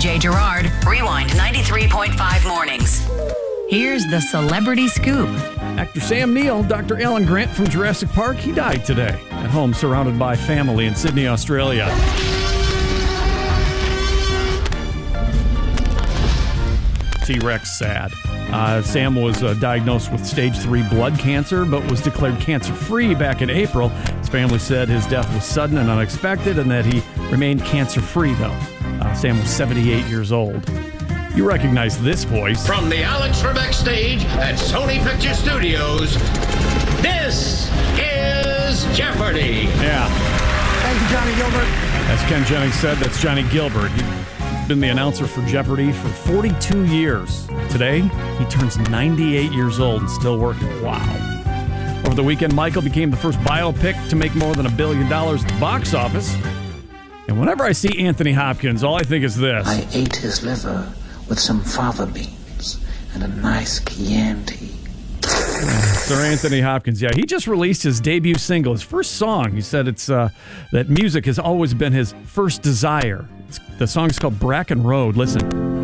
BJ Gerard, Rewind 93.5 mornings. Here's the celebrity scoop. Actor Sam Neill, Dr. Alan Grant from Jurassic Park, he died today at home surrounded by family in Sydney, Australia. T-Rex sad. Sam was diagnosed with stage 3 blood cancer, but was declared cancer-free back in April. His family said his death was sudden and unexpected and that he remained cancer-free, though. Sam was 78 years old. You recognize this voice. From the Alex Trebek stage at Sony Picture Studios, this is Jeopardy! Yeah. Thank you, Johnny Gilbert. As Ken Jennings said, that's Johnny Gilbert. He's been the announcer for Jeopardy for 42 years. Today, he turns 98 years old and still working. Wow. Over the weekend, Michael became the first biopic to make more than $1 billion at the box office. And whenever I see Anthony Hopkins, all I think is this. I ate his liver with some fava beans and a nice Chianti. Sir Anthony Hopkins, yeah, he just released his debut single, his first song. He said it's that music has always been his first desire. The song's called Bracken Road. Listen.